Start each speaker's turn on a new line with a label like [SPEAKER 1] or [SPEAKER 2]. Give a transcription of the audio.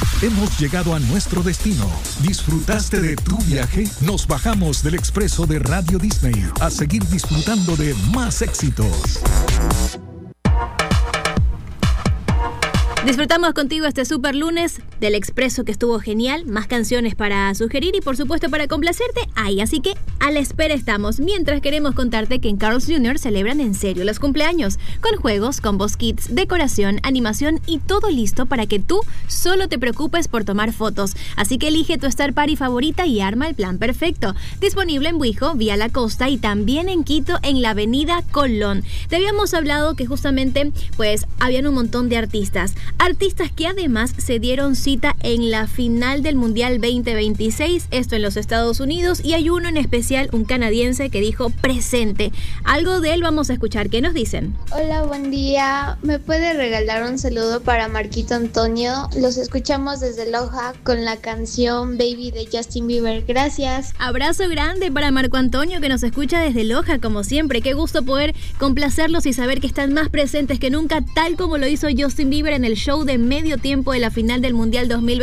[SPEAKER 1] Hemos llegado a nuestro destino. ¿Disfrutaste de tu viaje? Nos bajamos del expreso de Radio Disney a seguir disfrutando de más éxitos.
[SPEAKER 2] Disfrutamos contigo este super lunes del Expreso que estuvo genial, más canciones para sugerir y por supuesto para complacerte hay, así que a la espera estamos, mientras queremos contarte que en Carl's Jr. celebran en serio los cumpleaños, con juegos, combos kits, decoración, animación y todo listo para que tú solo te preocupes por tomar fotos, así que elige tu Star Party favorita y arma el plan perfecto, disponible en Buijo, Vía La Costa y también en Quito en la avenida Colón. Te habíamos hablado que justamente pues habían un montón de artistas que además se dieron cita en la final del Mundial 2026, esto en los Estados Unidos, y hay uno en especial, un canadiense que dijo presente. Algo de él vamos a escuchar. ¿Qué nos dicen?
[SPEAKER 3] Hola, buen día. ¿Me puede regalar un saludo para Marquito Antonio? Los escuchamos desde Loja con la canción Baby de Justin Bieber. Gracias.
[SPEAKER 2] Abrazo grande para Marco Antonio que nos escucha desde Loja, como siempre. Qué gusto poder complacerlos y saber que están más presentes que nunca, tal como lo hizo Justin Bieber en el show de medio tiempo de la final del Mundial 2026.